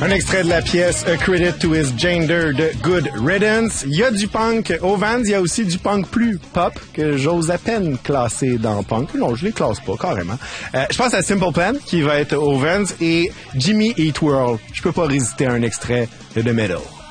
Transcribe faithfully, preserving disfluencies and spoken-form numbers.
Un extrait de la pièce A Credit to His Gender de Good Riddance. Il y a du punk au Vans, il y a aussi du punk plus pop que j'ose à peine classer dans punk. Non, je les classe pas, carrément. Euh, je pense à Simple Plan qui va être au Vans et Jimmy Eat World. Je peux pas résister à un extrait de The Middle.